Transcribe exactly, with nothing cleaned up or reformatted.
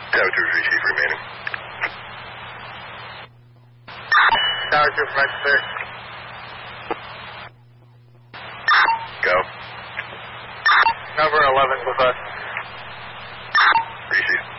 Tower two, receive remaining. Tower two, front clear. Go. Number eleven with us. Receive.